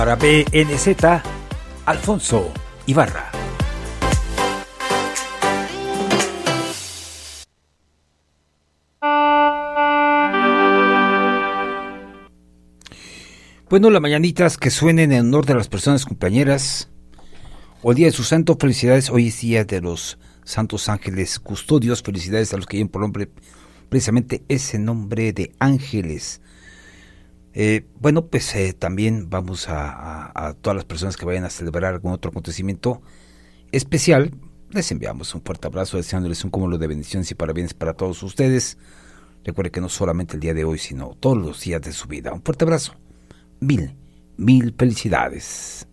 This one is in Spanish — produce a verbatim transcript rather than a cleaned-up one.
Para B N Z, Alfonso Ibarra. Bueno, las mañanitas que suenen en honor de las personas cumpleañeras o el día de su santo, felicidades. Hoy es día de los santos ángeles custodios, felicidades a los que llevan por nombre precisamente ese nombre de ángeles. Eh, bueno, pues eh, también vamos a, a, a todas las personas que vayan a celebrar algún otro acontecimiento especial, les enviamos un fuerte abrazo, deseándoles un cúmulo de bendiciones y parabienes para todos ustedes. Recuerde que no solamente el día de hoy, sino todos los días de su vida. Un fuerte abrazo. Mil, mil felicidades.